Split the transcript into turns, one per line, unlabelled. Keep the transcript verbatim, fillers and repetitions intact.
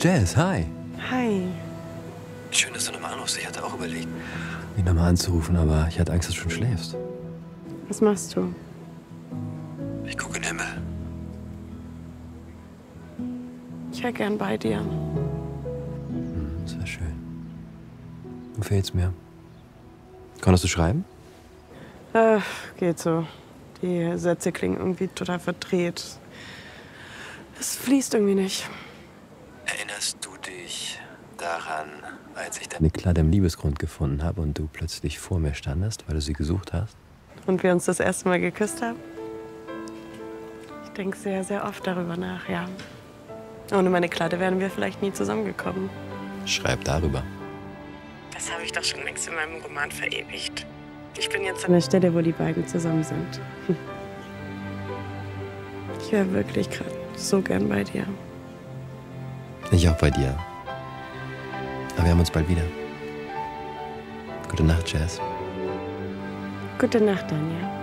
Jazz, hi.
Hi.
Schön, dass du nochmal anrufst. Ich hatte auch überlegt, mich nochmal anzurufen, aber ich hatte Angst, dass du schon schläfst.
Was machst du?
Ich gucke in den Himmel.
Ich wäre gern bei dir.
Hm, das wäre schön. Du fehlst mir. Konntest du schreiben?
Äh, geht so. Die Sätze klingen irgendwie total verdreht. Es fließt irgendwie nicht.
Erinnerst du dich daran, als ich deine Kladde im Liebesgrund gefunden habe und du plötzlich vor mir standest, weil du sie gesucht hast?
Und wir uns das erste Mal geküsst haben? Ich denke sehr, sehr oft darüber nach, ja. Ohne meine Kladde wären wir vielleicht nie zusammengekommen.
Schreib darüber.
Das habe ich doch schon längst in meinem Roman verewigt. Ich bin jetzt an der Stelle, wo die beiden zusammen sind. Ich wäre wirklich gerade so gern bei dir.
Ich auch bei dir. Aber wir haben uns bald wieder. Gute Nacht, Jazz.
Gute Nacht, Daniel.